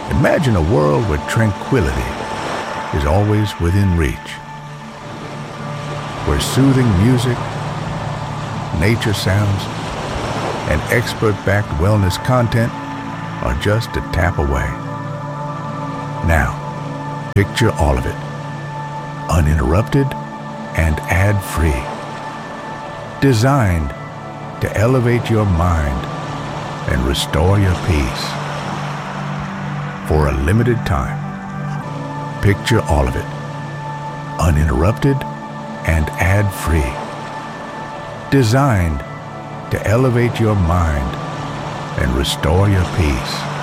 Imagine a world where tranquility is always within reach, where soothing music, nature sounds, and expert-backed wellness content are just a tap away. Now, picture all of it, uninterrupted and ad-free, designed to elevate your mind and restore your peace. For a limited time, picture all of it, uninterrupted and ad-free, designed to elevate your mind and restore your peace.